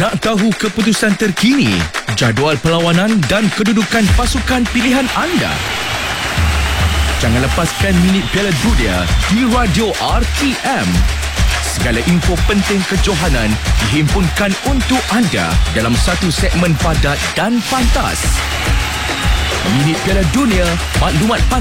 Nak tahu keputusan terkini, jadual perlawanan dan kedudukan pasukan pilihan anda? Jangan lepaskan minit Piala Dunia di Radio RTM. Segala info penting kejohanan dihimpunkan untuk anda dalam satu segmen padat dan pantas. Minit Piala Dunia, maklumat pantas